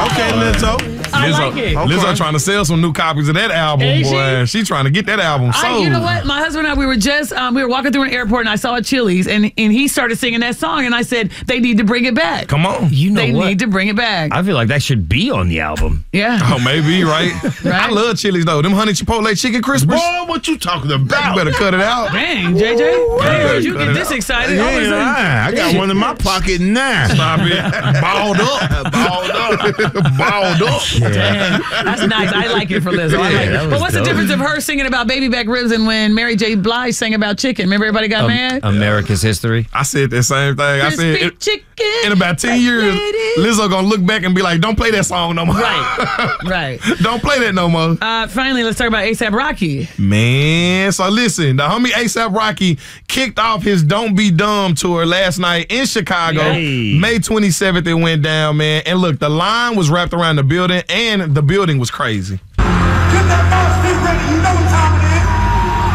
Okay, Lizzo. I like it. Lizzo trying to sell some new copies of that album, Is boy. She trying to get that album sold. You know what? My husband and I, we were walking through an airport and I saw a Chili's and he started singing that song and I said, they need to bring it back. Come on. You know they what? need to bring it back. I feel like that should be on the album. Yeah. Oh, maybe, right? I love Chili's, though. Them honey chipotle chicken crispers. Boy, what you talking about? You better cut it out. Dang, JJ. Why did you get this excited? All of a sudden- I got one in my pocket now. Stop it. Balled up. Balled up. Balled up. Damn. That's nice. I like it for Lizzo. I like it. But what's the difference of her singing about baby back ribs and when Mary J. Blige sang about chicken? Remember everybody got mad? America's history. I said the same thing. I said Crispy chicken. in about 10 years, Lizzo gonna look back and be like, don't play that song no more. Right. Don't play that no more. Finally, let's talk about A$AP Rocky. Man, so listen, the homie A$AP Rocky kicked off his Don't Be Dumb tour last night in Chicago. Hey. May 27th it went down, man. And look, the line was wrapped around the building, and the building was crazy. Get that mouse